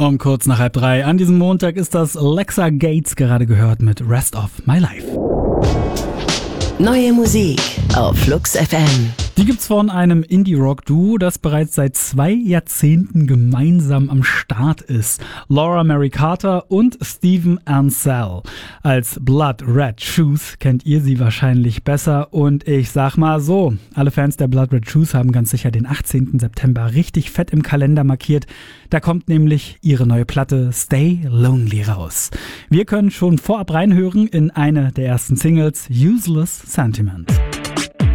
Um kurz nach 2:30 an diesem Montag ist das Lexa Gates gerade gehört mit Rest of My Life. Neue Musik auf Flux FM. Die gibt's von einem Indie-Rock-Duo, das bereits seit 2 Jahrzehnten gemeinsam am Start ist. Laura Mary Carter und Steven Ansell. Als Blood Red Shoes kennt ihr sie wahrscheinlich besser. Und ich sag mal so, alle Fans der Blood Red Shoes haben ganz sicher den 18. September richtig fett im Kalender markiert. Da kommt nämlich ihre neue Platte Stay Lonely raus. Wir können schon vorab reinhören in eine der ersten Singles, Useless Sentiment.